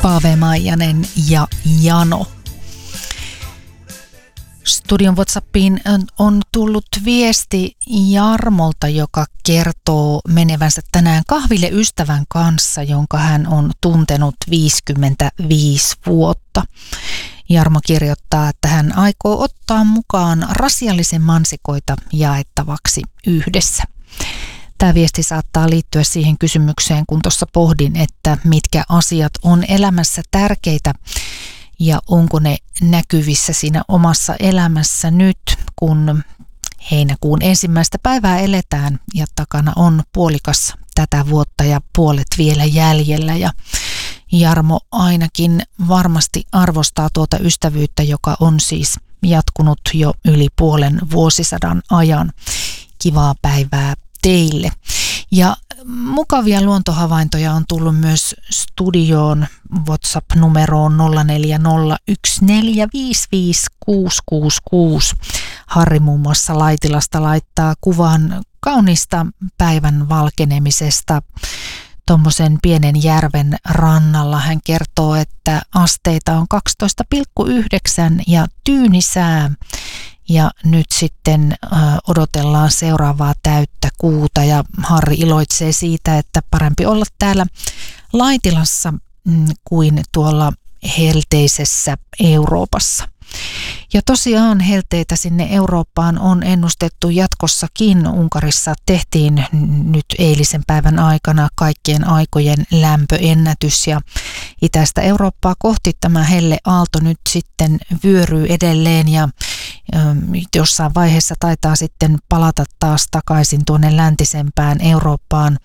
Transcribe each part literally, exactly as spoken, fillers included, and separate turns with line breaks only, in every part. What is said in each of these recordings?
Paave Maijanen ja Jano. Studion WhatsAppiin on tullut viesti Jarmolta, joka kertoo menevänsä tänään kahville ystävän kanssa, jonka hän on tuntenut viisikymmentäviisi vuotta. Jarmo kirjoittaa, että hän aikoo ottaa mukaan rasiallisen mansikoita jaettavaksi yhdessä. Tämä viesti saattaa liittyä siihen kysymykseen, kun tuossa pohdin, että mitkä asiat on elämässä tärkeitä ja onko ne näkyvissä siinä omassa elämässä nyt, kun heinäkuun ensimmäistä päivää eletään ja takana on puolikas tätä vuotta ja puolet vielä jäljellä. Ja Jarmo ainakin varmasti arvostaa tuota ystävyyttä, joka on siis jatkunut jo yli puolen vuosisadan ajan. Kivaa päivää teille. Ja mukavia luontohavaintoja on tullut myös studioon WhatsApp-numeroon nolla neljä nolla yksi neljä viisi viisi kuusi kuusi kuusi. Harri muun muassa Laitilasta laittaa kuvan kaunista päivän valkenemisesta tuommoisen pienen järven rannalla. Hän kertoo, että asteita on kaksitoista pilkku yhdeksän ja tyyni sää. Ja nyt sitten äh, odotellaan seuraavaa täyttä kuuta ja Harri iloitsee siitä, että parempi olla täällä Laitilassa mm, kuin tuolla helteisessä Euroopassa. Ja tosiaan helteitä sinne Eurooppaan on ennustettu jatkossakin. Unkarissa tehtiin nyt eilisen päivän aikana kaikkien aikojen lämpöennätys ja itäistä Eurooppaa kohti tämä helleaalto nyt sitten vyöryy edelleen ja jossain vaiheessa taitaa sitten palata taas takaisin tuonne läntisempään Eurooppaan.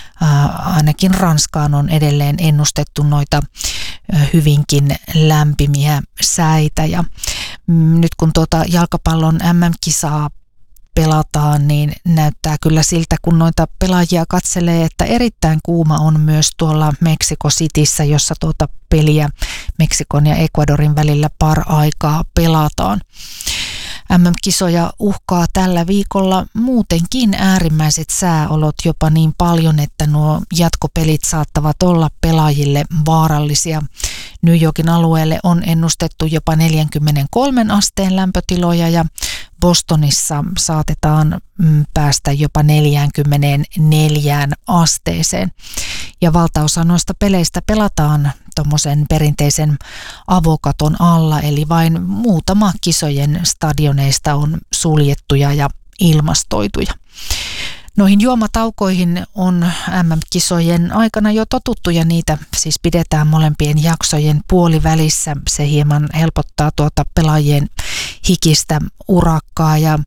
Ainakin Ranskaan on edelleen ennustettu noita hyvinkin lämpimiä säitä. Ja nyt kun tuota jalkapallon M M-kisaa pelataan, niin näyttää kyllä siltä, kun noita pelaajia katselee, että erittäin kuuma on myös tuolla Mexico Cityssä, jossa tuota peliä Meksikon ja Ecuadorin välillä par aikaa pelataan. M M-kisoja uhkaa tällä viikolla muutenkin äärimmäiset sääolot jopa niin paljon, että nuo jatkopelit saattavat olla pelaajille vaarallisia. New Yorkin alueelle on ennustettu jopa neljäkymmentäkolme asteen lämpötiloja ja Bostonissa saatetaan päästä jopa neljäkymmentäneljä asteeseen. Ja valtaosa noista peleistä pelataan tuommoisen perinteisen avokaton alla, eli vain muutama kisojen stadioneista on suljettuja ja ilmastoituja. Noihin juomataukoihin on M M-kisojen aikana jo totuttu ja niitä siis pidetään molempien jaksojen puolivälissä. Se hieman helpottaa tuota pelaajien hikistä urakkaa ja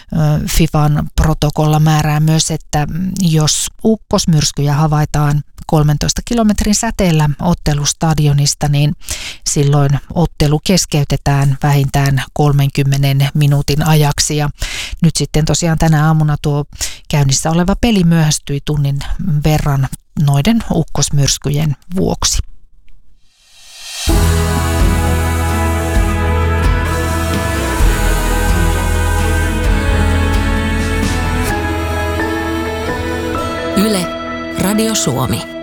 FIFAn protokolla määrää myös, että jos ukkosmyrskyjä havaitaan kolmentoista kilometrin säteellä ottelustadionista, niin silloin ottelu keskeytetään vähintään kolmenkymmenen minuutin ajaksi. Ja nyt sitten tosiaan tänä aamuna tuo käynnissä oleva peli myöhästyi tunnin verran noiden ukkosmyrskyjen vuoksi.
Yle, Radio Suomi.